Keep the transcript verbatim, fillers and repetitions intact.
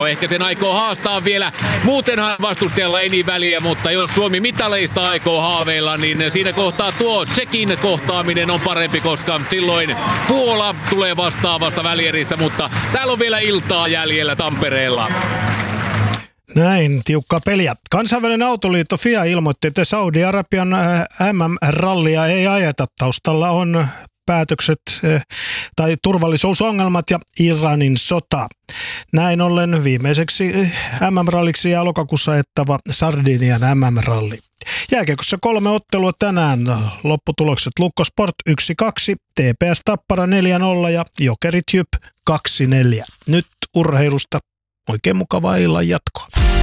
Ehkä sen aikoo haastaa vielä. Muutenhan vastustajalla ei niin väliä, mutta jos Suomi mitaleista aikoo haaveilla, niin siinä kohtaa tuo Tšekin kohtaaminen on parempi, koska silloin Puola tulee vastaavasta välierissä, mutta täällä on vielä iltaa jäljellä Tampereella. Näin, tiukkaa peliä. Kansainvälinen autoliitto F I A ilmoitti, että Saudi-Arabian M M-rallia ei ajeta. Taustalla on päätökset tai turvallisuusongelmat ja Iranin sota. Näin ollen viimeiseksi M M-ralliksi ja lokakuussa ajettava Sardinian M M-ralli. Jääkiekossa kolme ottelua tänään. Lopputulokset Lukko Sport yksi kaksi, T P S Tappara neljä nolla ja Jokerit Jyp kaksi neljä. Nyt urheilusta oikein mukavaa illan jatkoa.